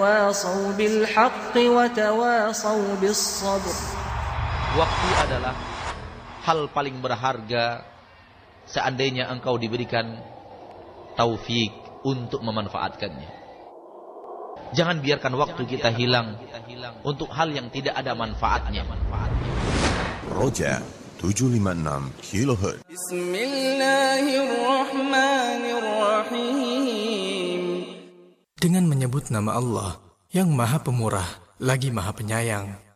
تواصوا بالحق وتواصوا بالصبر. Waktu adalah hal paling berharga seandainya engkau diberikan taufik untuk memanfaatkannya. Jangan biarkan waktu kita hilang untuk hal yang tidak ada manfaatnya. Roja 756 kHz. Bismillahirrahmanirrahim. Dengan menyebut nama Allah yang Maha Pemurah lagi Maha Penyayang.